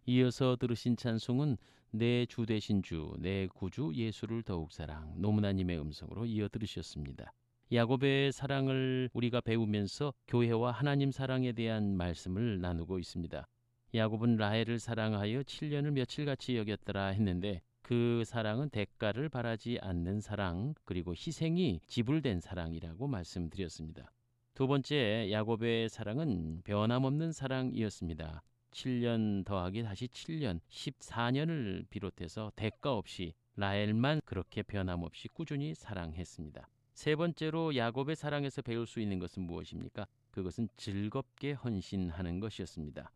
이어서 들으신 찬송은 내 주 되신 주, 내 구주 예수를 더욱 사랑, 노무나님의 음성으로 이어 들으셨습니다. 야곱의 사랑을 우리가 배우면서 교회와 하나님 사랑에 대한 말씀을 나누고 있습니다. 야곱은 라헬을 사랑하여 7년을 며칠같이 여겼더라 했는데 그 사랑은 대가를 바라지 않는 사랑, 그리고 희생이 지불된 사랑이라고 말씀드렸습니다. 두 번째, 야곱의 사랑은 변함없는 사랑이었습니다. 7년 더하기 다시 7년, 14년을 비롯해서 대가 없이 라헬만 그렇게 변함없이 꾸준히 사랑했습니다. 세 번째로 야곱의 사랑에서 배울 수 있는 것은 무엇입니까? 그것은 즐겁게 헌신하는 것이었습니다.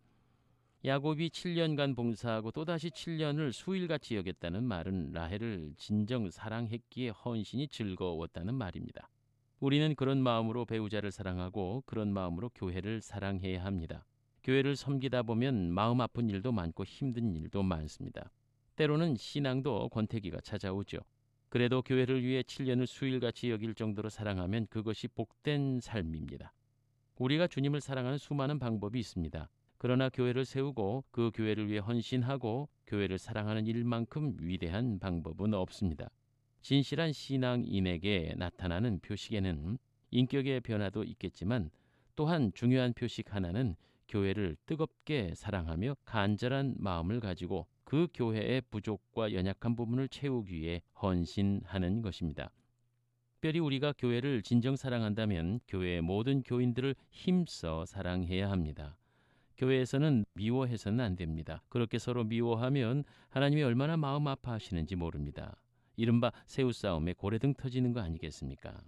야곱이 7년간 봉사하고 또다시 7년을 수일같이 여겼다는 말은 라헬을 진정 사랑했기에 헌신이 즐거웠다는 말입니다. 우리는 그런 마음으로 배우자를 사랑하고 그런 마음으로 교회를 사랑해야 합니다. 교회를 섬기다 보면 마음 아픈 일도 많고 힘든 일도 많습니다. 때로는 신앙도 권태기가 찾아오죠. 그래도 교회를 위해 7년을 수일같이 여길 정도로 사랑하면 그것이 복된 삶입니다. 우리가 주님을 사랑하는 수많은 방법이 있습니다. 그러나 교회를 세우고 그 교회를 위해 헌신하고 교회를 사랑하는 일만큼 위대한 방법은 없습니다. 진실한 신앙인에게 나타나는 표식에는 인격의 변화도 있겠지만 또한 중요한 표식 하나는 교회를 뜨겁게 사랑하며 간절한 마음을 가지고 그 교회의 부족과 연약한 부분을 채우기 위해 헌신하는 것입니다. 특별히 우리가 교회를 진정 사랑한다면 교회의 모든 교인들을 힘써 사랑해야 합니다. 교회에서는 미워해서는 안 됩니다. 그렇게 서로 미워하면 하나님이 얼마나 마음 아파하시는지 모릅니다. 이른바 새우싸움에 고래등 터지는 거 아니겠습니까?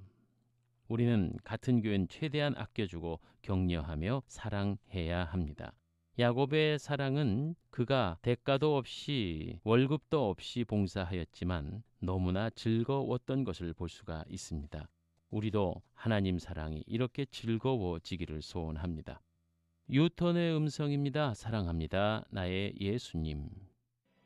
우리는 같은 교회는 최대한 아껴주고 격려하며 사랑해야 합니다. 야곱의 사랑은 그가 대가도 없이 월급도 없이 봉사하였지만 너무나 즐거웠던 것을 볼 수가 있습니다. 우리도 하나님 사랑이 이렇게 즐거워지기를 소원합니다. 유턴의 음성입니다. 사랑합니다. 나의 예수님.